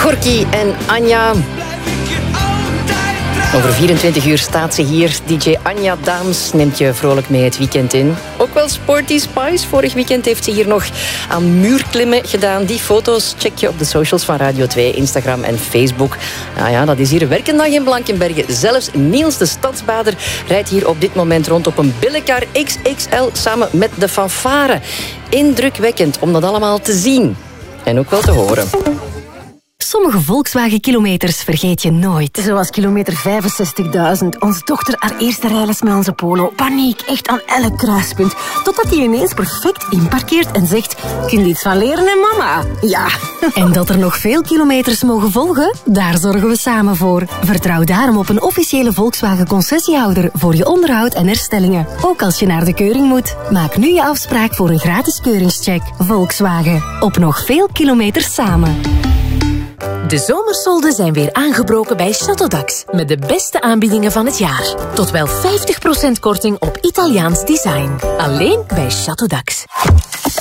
Gorky en Anja. Over 24 uur staat ze hier. DJ Anja Daams neemt je vrolijk mee het weekend in. Ook wel Sporty Spice. Vorig weekend heeft ze hier nog aan muurklimmen gedaan. Die foto's check je op de socials van Radio 2, Instagram en Facebook. Nou ja, dat is hier een werkendag in Blankenberge. Zelfs Niels de Stadsbader rijdt hier op dit moment rond op een Billekar XXL samen met de fanfare. Indrukwekkend om dat allemaal te zien. En ook wel te horen. Sommige Volkswagen-kilometers vergeet je nooit. Zoals kilometer 65.000. Onze dochter haar eerste rijles met onze Polo. Paniek, echt aan elk kruispunt. Totdat hij ineens perfect inparkeert en zegt... Kun je iets van leren, hè, mama? Ja. En dat er nog veel kilometers mogen volgen? Daar zorgen we samen voor. Vertrouw daarom op een officiële Volkswagen-concessiehouder voor je onderhoud en herstellingen. Ook als je naar de keuring moet. Maak nu je afspraak voor een gratis keuringscheck. Volkswagen. Op nog veel kilometers samen. De zomersolden zijn weer aangebroken bij Chateau d'Ax. Met de beste aanbiedingen van het jaar. Tot wel 50% korting op Italiaans design. Alleen bij Chateau d'Ax.